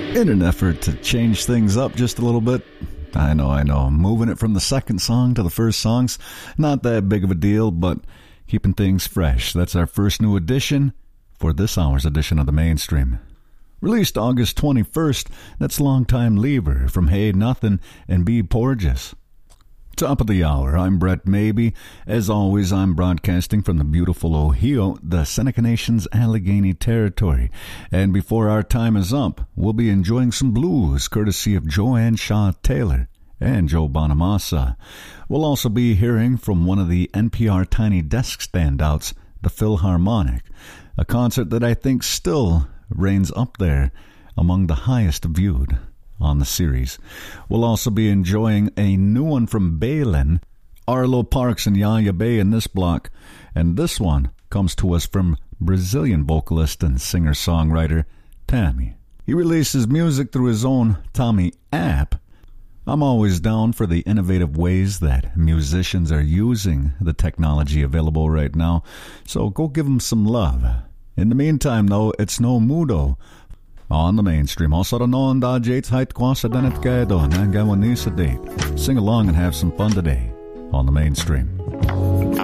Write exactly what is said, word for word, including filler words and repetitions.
In an effort to change things up just a little bit. I know, I know. Moving it from the second song to the first song's not that big of a deal, but keeping things fresh. That's our first new edition for this hour's edition of the Mainstream. Released August twenty-first, that's Longtime Lever from Hey Nothing and B. Porges. Top of the hour, I'm Brett Maybe. As always, I'm broadcasting from the beautiful Ohio, the Seneca Nation's Allegheny Territory. And before our time is up, we'll be enjoying some blues, courtesy of Joanne Shaw Taylor and Joe Bonamassa. We'll also be hearing from one of the N P R Tiny Desk standouts, the Philharmonic, a concert that I think still reigns up there among the highest viewed on the series. We'll also be enjoying a new one from Balin, Arlo Parks and Yaya Bay in this block, and this one comes to us from Brazilian vocalist and singer-songwriter Tammy. He releases music through his own Tommy app. I'm always down for the innovative ways that musicians are using the technology available right now, so go give them some love. In the meantime, though, it's no Mudo on the Mainstream. Also, non da jates height quasa danet gado nangawanisa date. Sing along and have some fun today on the Mainstream.